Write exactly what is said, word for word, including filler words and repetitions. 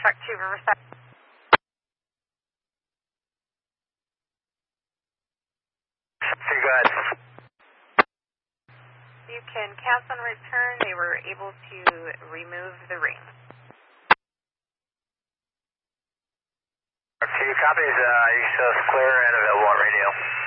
Truck to Riverside. So go ahead. You can cancel and return. They were able to remove the ring. A few copies, uh, you show us clear and available on radio.